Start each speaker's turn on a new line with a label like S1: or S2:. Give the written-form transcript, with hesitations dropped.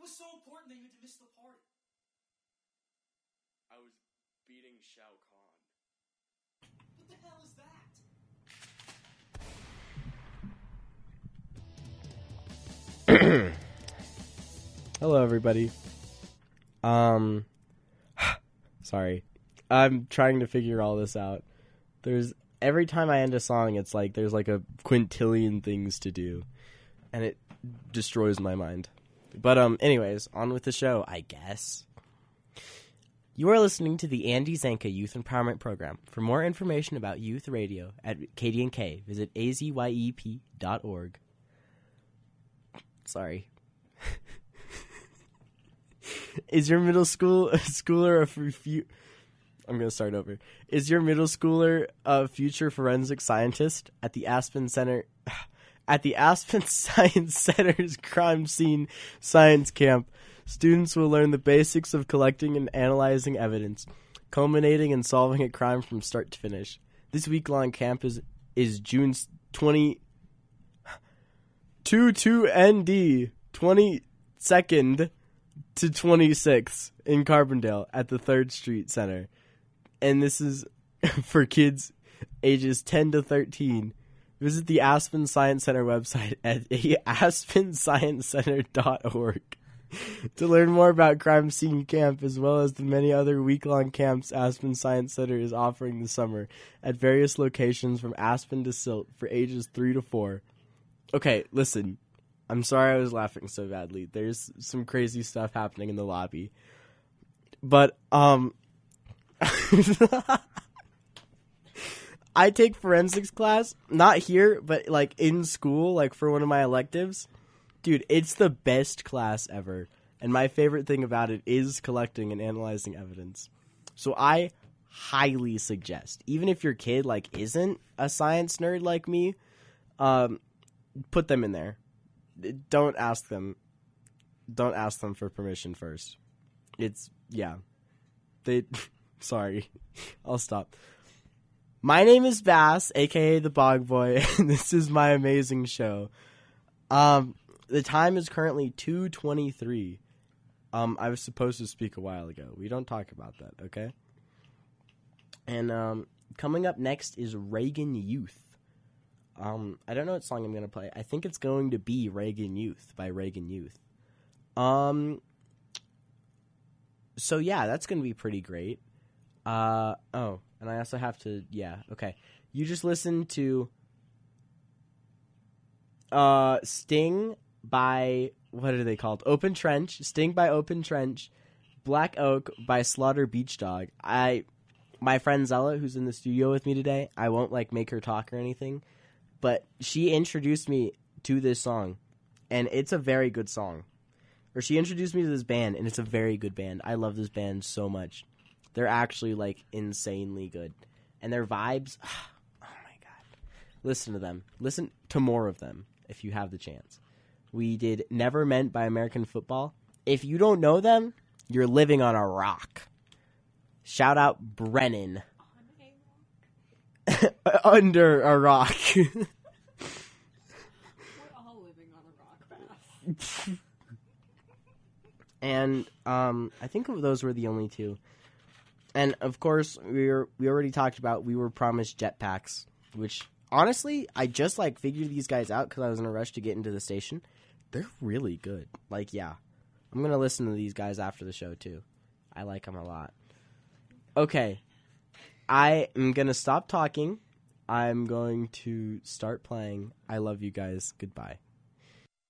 S1: was so important that you had to miss the party?
S2: I was beating Shao Kahn.
S1: What the hell is that?
S3: Hello, everybody. Sorry. I'm trying to figure all this out. Every time I end a song, it's like there's like a quintillion things to do, and it destroys my mind. But anyways, on with the show, I guess. You are listening to the Andy Zanka Youth Empowerment Program. For more information about youth radio at KDNK, visit azyep.org. Sorry. Is your middle schooler I'm going to start over. Is your middle schooler a future forensic scientist? At the Aspen Science Center's Crime Scene Science Camp, students will learn the basics of collecting and analyzing evidence, culminating in solving a crime from start to finish. This week-long camp is June 22ND 22nd to 26th in Carbondale at the 3rd Street Center. And this is for kids ages 10 to 13. Visit the Aspen Science Center website at aspensciencecenter.org to learn more about Crime Scene Camp, as well as the many other week-long camps Aspen Science Center is offering this summer at various locations from Aspen to Silt for ages 3 to 4. Okay, listen. I'm sorry I was laughing so badly. There's some crazy stuff happening in the lobby. But, I take forensics class, not here, but like in school, like for one of my electives. Dude, it's the best class ever. And my favorite thing about it is collecting and analyzing evidence. So I highly suggest, even if your kid like isn't a science nerd like me, put them in there. Don't ask them for permission first. Sorry. I'll stop. My name is Bass, aka the Bog Boy, and this is my amazing show. The time is currently 2:23. I was supposed to speak a while ago. We don't talk about that, okay? And coming up next is Reagan Youth. I don't know what song I'm going to play. I think it's going to be Reagan Youth by Reagan Youth. So yeah, that's going to be pretty great. And I also have to, okay. You just listened to Sting by, what are they called? Open Trench. Sting by Open Trench. Black Oak by Slaughter Beach Dog. My friend Zella, who's in the studio with me today, I won't make her talk or anything, but she introduced me to this song, and it's a very good song. Or she introduced me to this band, and it's a very good band. I love this band so much. They're actually, insanely good. And their vibes, oh my God. Listen to them. Listen to more of them if you have the chance. We did Never Meant by American Football. If you don't know them, you're living on a rock. Shout out Brennan. Under a rock.
S4: We're all living on a rock, Bass.
S3: And I think those were the only two. And of course, we already talked about We Were Promised Jetpacks, which honestly, I just figured these guys out because I was in a rush to get into the station. They're really good. I'm gonna listen to these guys after the show too. I like them a lot. Okay, I am gonna stop talking. I'm going to start playing. I love you guys. Goodbye.